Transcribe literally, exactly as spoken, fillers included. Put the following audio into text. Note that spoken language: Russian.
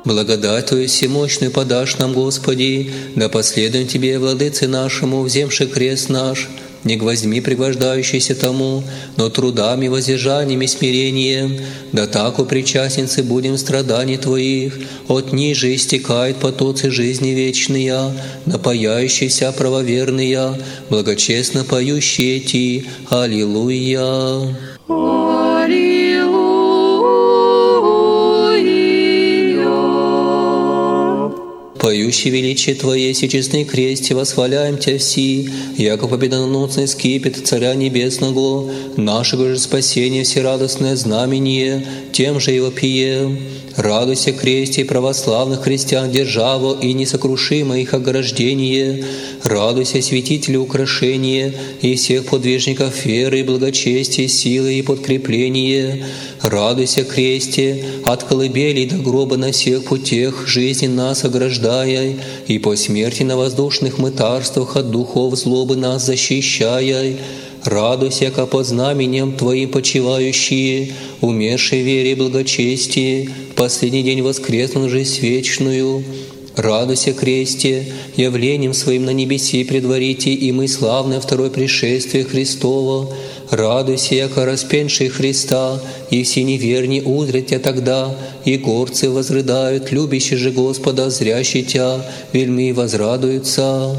Благодать Твою всемощную подашь нам, Господи, да последуем Тебе, Владыце нашему, вземши крест наш, не гвоздьми пригвождающийся тому, но трудами, воздержаниями, смирением, да так у причастницы будем страданий Твоих, от ниже истекает потоцы жизни вечные, напаяющиеся правоверные, благочестно поющие Ти. Аллилуйя. Поющий величие Твое, сечестный кресте, восхваляем Тебя все, яко победоносный скипет Царя Небесного, нашего же спасения всерадостное знамение, тем же его пием. Радуйся, кресте православных христиан, державу и несокрушимое их ограждение. Радуйся, святители украшения и всех подвижников веры, благочестия, силы и подкрепления. Радуйся, кресте, от колыбели до гроба на всех путях жизни нас ограждая, и по смерти на воздушных мытарствах от духов злобы нас защищая. Радуйся, ко под знаменем Твоим почивающие, умершей вере и благочестии, в последний день воскреснут жизнь вечную. Радуйся, кресте, явлением Своим на небеси предварите, и мы славное второе пришествие Христово. Радуйся, яко распенший Христа, и все неверни узрят Тя тогда, и горцы возрыдают, любящие же Господа, зрящий Тя, вельми возрадуются.